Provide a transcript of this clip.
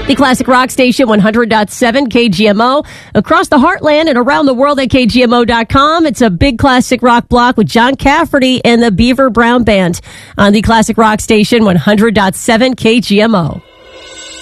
The Classic Rock Station 100.7 KGMO. Across the heartland and around the world at KGMO.com. It's a big classic rock block with John Cafferty and the Beaver Brown Band on the Classic Rock Station 100.7 KGMO.